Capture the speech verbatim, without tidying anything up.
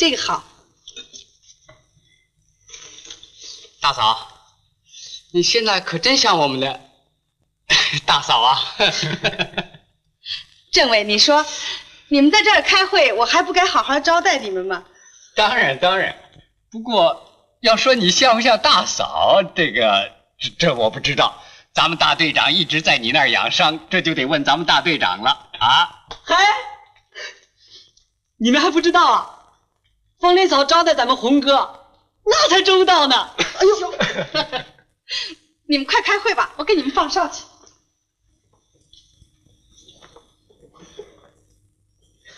这个好。 大嫂，你现在可真像我们的大嫂啊！ 政委，你说，你们在这儿开会，我还不该好好招待你们吗？ 当然当然，不过要说你像不像大嫂，这个这这我不知道。咱们大队长一直在你那儿养伤，这就得问咱们大队长了啊！ 嗨，你们还不知道啊？风铃嫂招待咱们红哥，那才周到呢。哎呦， 你们快开会吧，我给你们放哨去。